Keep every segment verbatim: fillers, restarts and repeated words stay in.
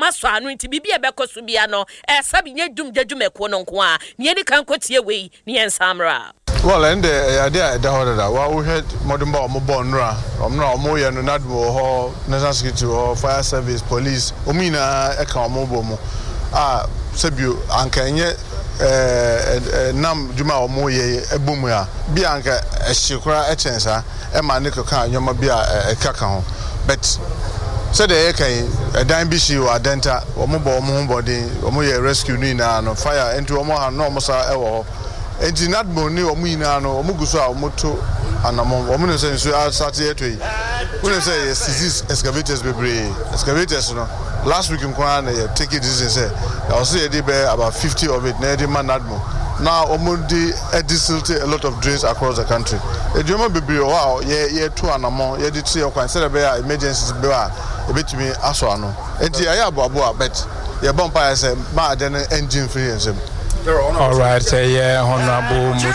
maso anu nti bibi e bekoso bia no e sabi nye dum dwedwumeko no nko a ne ni kan kotie wei ne ensamra. Well, and the idea that what we had modern bar Mobonra, I'm not more than Nadmo, National Security or Fire Service, Police, Omina, Eka Mobomo. Ah, Sebu, Ankanye, Nam Juma or Moye, Ebumia, Bianca, a Shikra, a Chensa, Emma Nicoka, Yomabia, a Kakao. But said the Eka, a dime bishi or Denta, or Mobo, Mombody, or Moye rescue Nina, and fire into Omaha, no Mosa Ewo. Enti Nadmo ni omu ina no omu guso a omoto anamon omu no say so start here to we say yes excavators bebre excavators no last week in Kwan take it decision say I was say dey about fifty of it na dey man Nadmo now omu dey edisilate a lot of drains across the country edwuma bebre wow ye ye to anamon ye dey to your kwan say be emergencies be a ebetumi aso ano enti aye aboabo bet ye bompa say ma den engine free ensem. All right, say yeah, honorable.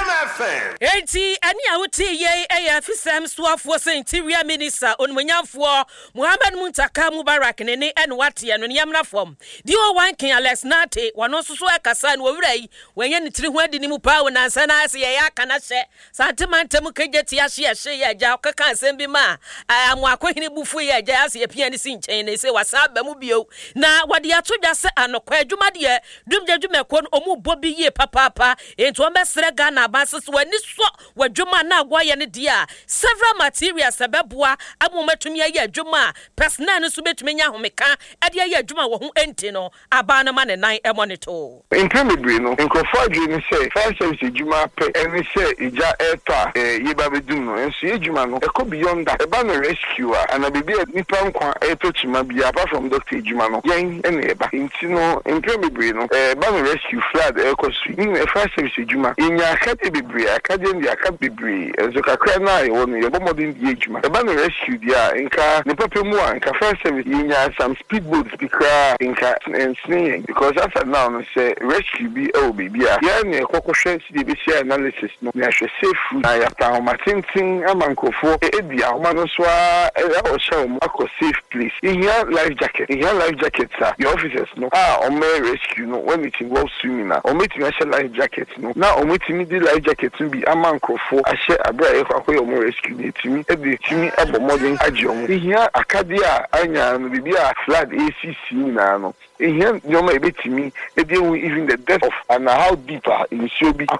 Enti ani awuti ye eya fisam swafo se interior minister onmunyamfo Muhammad Muntaka Mubarak ne ne enwate no yamna fom di o wan kin Alex Nate wano soso akasa no wurai wenye ne tiri ho adi ni mu pa wo nansa na ase ye aka na hye santimantem kegeti ya hye hye ye ja okaka asem bi ma amu akohini bufu ye ja ase ye pia ni si nchen ne se wasaba mu bio na wade atodwa se anokwa adwuma de dumdwedwumeko omu bobi ye papapa enti o mesre ga na abanse so wani so wadwuma na agwaye ne dia several materials sebeboa amomatumi aye adwuma personal no so betumi nya homeka ade aye adwuma wo ho enti no aba na ma ne nan e monitor incredibly no nkofo adwuma say fire service adwuma pe eni say ija eta ye ba bedum no enso adwuma no e ko beyond that e ba no rescue and bibi nipa nkwa eto chima bia apart from doctor adwuma no yen ene e ba enti no incredibly no e ba no rescue flood e ko su ni fire service adwuma inya akate bibri akade ndi akate bibri enso kakra na e wonu ye bomodin di adwuma e ba no rescue dia nka ne papemu a nka fire service inya some speedboats bikra nka ensne because after now no say rescue bi e baby a ya ne kokoshe si de bi analysis no na hwe safe na ya ta o matintin amankofo e di a o ma no so a e o show mo akọ safe place here life jacket here life jackets are your officers no ah o me rescue no when it involves swimming na o meet me life jackets no na o meet me di life jackets bi amankofo a hye abra e kwakoy o mo rescue ni timi e di timi abo modern agi o mo here akadia anya no bibi a flood A C C na no here no ma ebetimi e dey even the depth of and how deeper in should be